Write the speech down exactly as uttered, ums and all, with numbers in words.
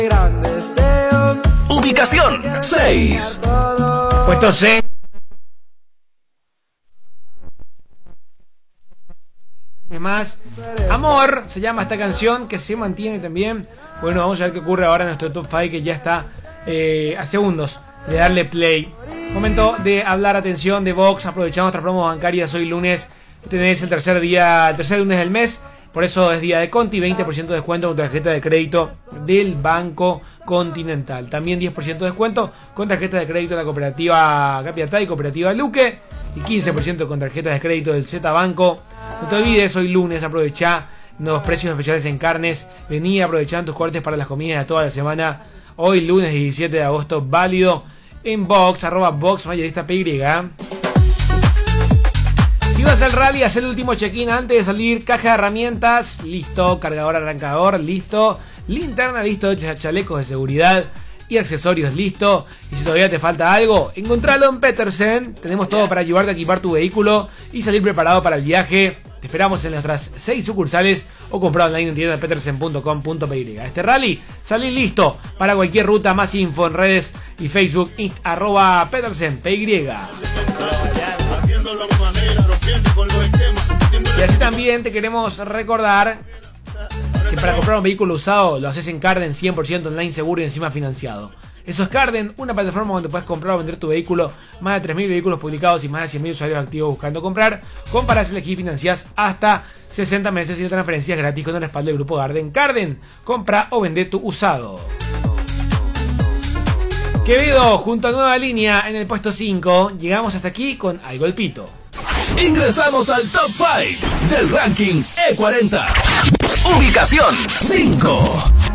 Ubicación seis. Puesto seis. Más amor se llama esta canción, que se mantiene también. Bueno, vamos a ver qué ocurre ahora en nuestro top cinco, que ya está eh, a segundos de darle play. Momento de hablar, atención, de Vox. Aprovechamos nuestras promos bancarias. Hoy lunes tenés el tercer día, el tercer lunes del mes. Por eso es día de Conti, veinte por ciento de descuento con tarjeta de crédito del Banco Continental. También diez por ciento de descuento con tarjeta de crédito de la cooperativa Capiatá y cooperativa Luque. Y quince por ciento con tarjeta de crédito del Z Banco. No te olvides, hoy lunes aprovechá los precios especiales en carnes. Vení aprovechando tus cortes para las comidas de toda la semana. Hoy lunes diecisiete de agosto, válido en Vox, arroba Vox Mayorista P Y. Si vas al rally, haz el último check-in antes de salir. Caja de herramientas, listo. Cargador, arrancador, listo. Linterna, listo. Chalecos de seguridad y accesorios, listo. Y si todavía te falta algo, encontralo en Petersen. Tenemos todo para ayudarte a equipar tu vehículo y salir preparado para el viaje. Te esperamos en nuestras seis sucursales o comprar online en tienda petersen punto com punto p y. Este rally, salí listo para cualquier ruta. Más info en redes y Facebook, inst, arroba Petersen P Y. Y así también te queremos recordar que para comprar un vehículo usado lo haces en Carden, cien por ciento online, seguro y encima financiado. Eso es Carden, una plataforma donde puedes comprar o vender tu vehículo. Más de tres mil vehículos publicados y más de cien mil usuarios activos buscando comprar. Comparás, elegís y financiás hasta sesenta meses y la transferencia es gratis con el respaldo del grupo Garden. Carden, compra o vende tu usado. Quevedo junto a Nueva Línea en el puesto cinco. Llegamos hasta aquí con Ay Golpito. Ingresamos al top cinco del ranking E cuarenta. Ubicación cinco.